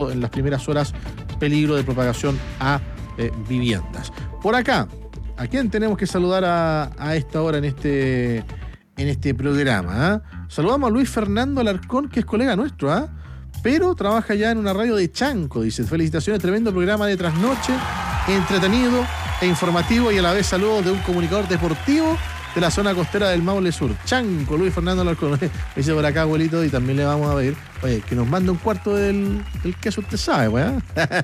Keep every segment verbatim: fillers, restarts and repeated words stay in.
presentando en las primeras horas peligro de propagación a eh, viviendas. Por acá, ¿a quién tenemos que saludar a, a esta hora en este, en este programa? ¿eh? Saludamos a Luis Fernando Alarcón, que es colega nuestro, ¿eh? pero trabaja ya en una radio de Chanco. Dice, felicitaciones, tremendo programa de trasnoche, entretenido e informativo, y a la vez saludos de un comunicador deportivo de la zona costera del Maule Sur. Chanco, Luis Fernando Alarcón. Me dice por acá, abuelito, y también le vamos a pedir, oye, que nos mande un cuarto del, del queso, usted sabe, weá.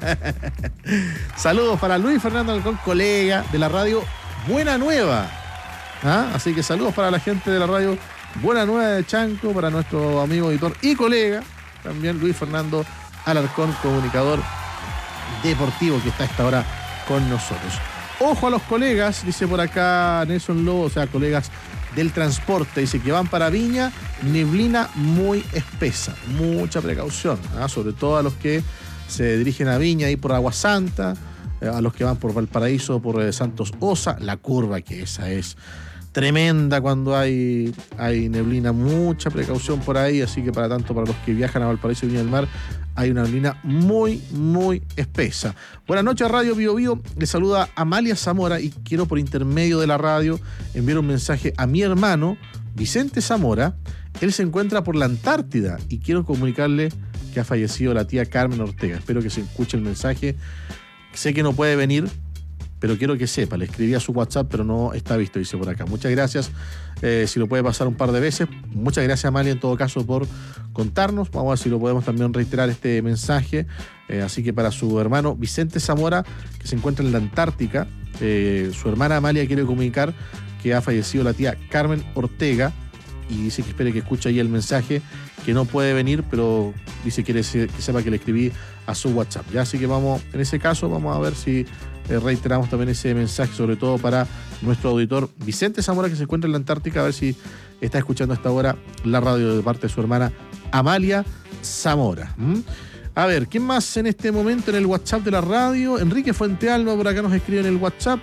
Saludos para Luis Fernando Alarcón, colega de la radio Buena Nueva. ¿Ah? Así que saludos para la gente de la radio Buena Nueva de Chanco, para nuestro amigo editor y colega, también Luis Fernando Alarcón, comunicador deportivo, que está a esta hora con nosotros. Ojo a los colegas, dice por acá Nelson Lobo, o sea, colegas del transporte, dice que van para Viña, neblina muy espesa, mucha precaución, ¿eh? Sobre todo a los que se dirigen a Viña y por Agua Santa, eh, a los que van por Valparaíso, por eh, Santos Osa, la curva, que esa es tremenda cuando hay, hay neblina, mucha precaución por ahí, así que para tanto para los que viajan a Valparaíso y Viña del Mar, hay una neblina muy, muy espesa. Buenas noches, Radio Bio Bio. Le saluda Amalia Zamora y quiero por intermedio de la radio enviar un mensaje a mi hermano Vicente Zamora. Él se encuentra por la Antártida y quiero comunicarle que ha fallecido la tía Carmen Ortega. Espero que se escuche el mensaje. Sé que no puede venir, pero quiero que sepa, le escribí a su WhatsApp, pero no está visto, dice por acá. Muchas gracias, eh, si lo puede pasar un par de veces. Muchas gracias, Amalia, en todo caso, por contarnos. Vamos a ver si lo podemos también reiterar este mensaje. Eh, así que para su hermano Vicente Zamora, que se encuentra en la Antártica, eh, su hermana Amalia quiere comunicar que ha fallecido la tía Carmen Ortega, y dice que espere que escuche ahí el mensaje, que no puede venir, pero dice que, quiere que sepa que le escribí a su WhatsApp. Ya, así que vamos, en ese caso, vamos a ver si eh, reiteramos también ese mensaje, sobre todo para nuestro auditor Vicente Zamora, que se encuentra en la Antártica, a ver si está escuchando hasta ahora la radio de parte de su hermana Amalia Zamora. ¿Mm? A ver, ¿quién más en este momento en el WhatsApp de la radio? Enrique Fuentealba por acá nos escribe en el WhatsApp.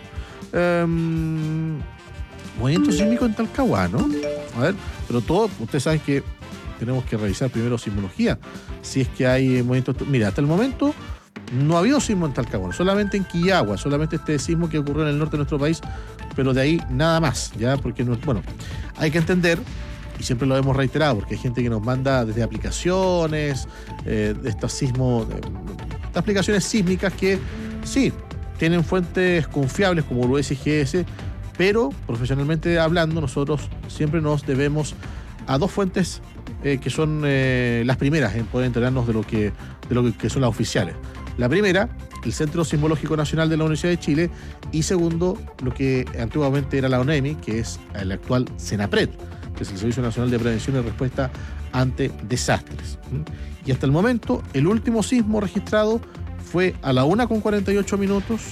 Um, movimiento sísmico en Talcahuá, ¿no? A ver, pero todo, ustedes saben que tenemos que revisar primero sismología, si es que hay movimientos. Mira, hasta el momento no ha habido sismo en Talcahuano, solamente en Quillagua, solamente este sismo que ocurrió en el norte de nuestro país, pero de ahí nada más, ¿ya? Porque, no, bueno, hay que entender, y siempre lo hemos reiterado, porque hay gente que nos manda desde aplicaciones, eh, de estos sismos, de, de aplicaciones sísmicas que sí, tienen fuentes confiables como el U S G S, pero profesionalmente hablando, nosotros siempre nos debemos a dos fuentes eh, que son eh, las primeras en poder enterarnos de lo que, de lo que, que son las oficiales. La primera, el Centro Sismológico Nacional de la Universidad de Chile, y segundo, lo que antiguamente era la ONEMI, que es el actual CENAPRED, que es el Servicio Nacional de Prevención y Respuesta ante Desastres. Y hasta el momento, el último sismo registrado fue a la una con cuarenta y ocho minutos,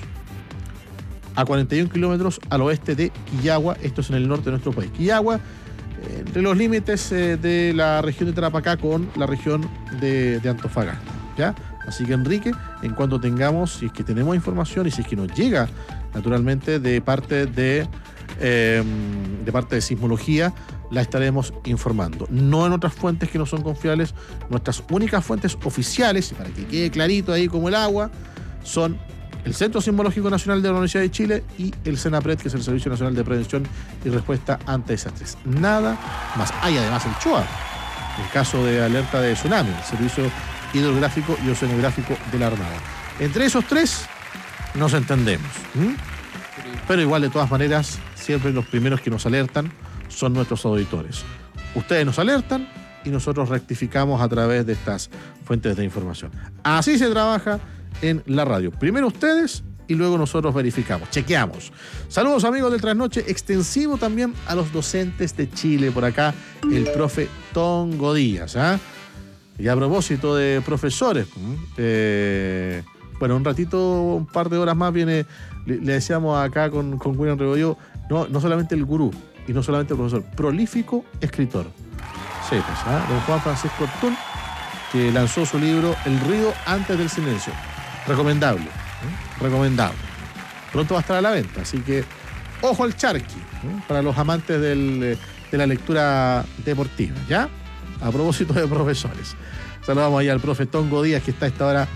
a cuarenta y un kilómetros al oeste de Quillagua, esto es en el norte de nuestro país. Quillagua, eh, entre los límites eh, de la región de Tarapacá con la región de, de Antofagasta, ¿ya? Así que, Enrique, en cuanto tengamos, si es que tenemos información y si es que nos llega, naturalmente, de parte de, eh, de parte de sismología, la estaremos informando. No en otras fuentes que no son confiables. Nuestras únicas fuentes oficiales, y para que quede clarito ahí como el agua, son el Centro Sismológico Nacional de la Universidad de Chile y el CENAPRED, que es el Servicio Nacional de Prevención y Respuesta ante Desastres. Nada más. Hay además el CHOA, el caso de alerta de tsunami, el Servicio Hidrográfico y Oceanográfico de la Armada. Entre esos tres nos entendemos. ¿Mm? Pero igual, de todas maneras, siempre los primeros que nos alertan son nuestros auditores. Ustedes nos alertan y nosotros rectificamos a través de estas fuentes de información. Así se trabaja en la radio. Primero ustedes y luego nosotros verificamos, chequeamos. Saludos, amigos del Trasnoche, extensivo también a los docentes de Chile. Por acá, el profe Tongo Díaz. ¿eh? Y a propósito de profesores, eh, bueno, un ratito, un par de horas más viene, le, le decíamos acá con, con William Rebollo, no, no solamente el gurú y no solamente el profesor, prolífico escritor. Sí, pues, ¿eh? Don Juan Francisco Ortún, que lanzó su libro El ruido antes del silencio. Recomendable, ¿eh? recomendable. Pronto va a estar a la venta, así que ojo al charqui, ¿eh? para los amantes del, de la lectura deportiva, ¿ya? A propósito de profesores. Saludamos ahí al profe Tongo Díaz, que está a esta hora